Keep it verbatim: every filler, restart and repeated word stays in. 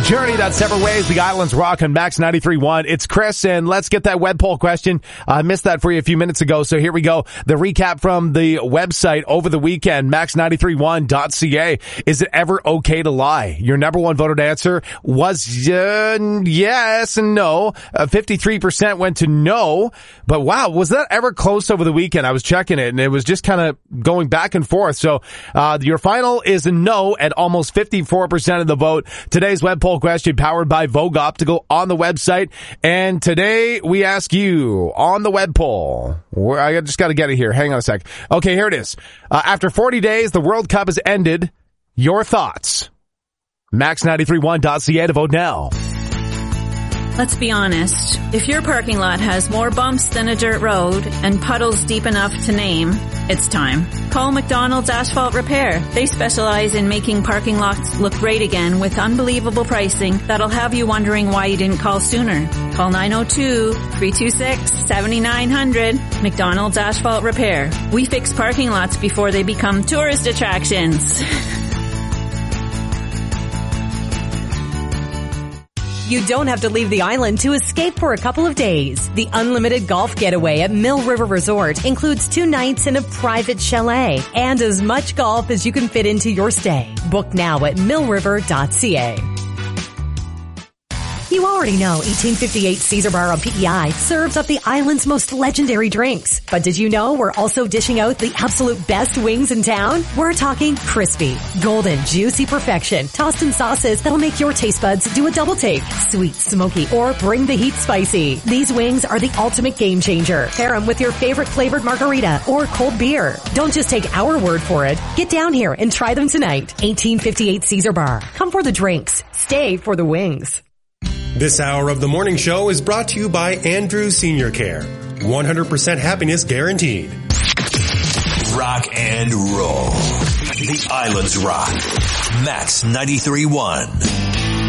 Journey, that's Separate Ways, the Islands Rock on Max ninety-three point one. It's Chris, and let's get that web poll question. I missed that for you a few minutes ago, so here we go. The recap from the website over the weekend, max ninety-three one dot c a. Is it ever okay to lie? Your number one voted answer was uh, yes and no. Uh, fifty-three percent went to no, but wow, was that ever close over the weekend? I was checking it, and it was just kind of going back and forth. So uh your final is a no at almost fifty-four percent of the vote. Today's web poll question powered by Vogue Optical on the website. And today we ask you on the web poll. I just got to get it here. Hang on a sec. Okay, here it is. Uh, after forty days, the World Cup has ended. Your thoughts? max ninety-three point one dot c a to vote now. Let's be honest. If your parking lot has more bumps than a dirt road and puddles deep enough to name, it's time. Call McDonald's Asphalt Repair. They specialize in making parking lots look great again with unbelievable pricing that'll have you wondering why you didn't call sooner. Call nine oh two, three two six, seven nine zero zero. McDonald's Asphalt Repair. We fix parking lots before they become tourist attractions. You don't have to leave the island to escape for a couple of days. The unlimited golf getaway at Mill River Resort includes two nights in a private chalet and as much golf as you can fit into your stay. Book now at mill river dot c a. You already know eighteen fifty-eight Caesar Bar on P E I serves up the island's most legendary drinks. But did you know we're also dishing out the absolute best wings in town? We're talking crispy, golden, juicy perfection, tossed in sauces that'll make your taste buds do a double take. Sweet, smoky, or bring the heat spicy. These wings are the ultimate game changer. Pair them with your favorite flavored margarita or cold beer. Don't just take our word for it. Get down here and try them tonight. eighteen fifty-eight Caesar Bar. Come for the drinks. Stay for the wings. This hour of the morning show is brought to you by Andrew Senior Care. one hundred percent happiness guaranteed. Rock and roll. The Islands Rock. Max ninety-three point one.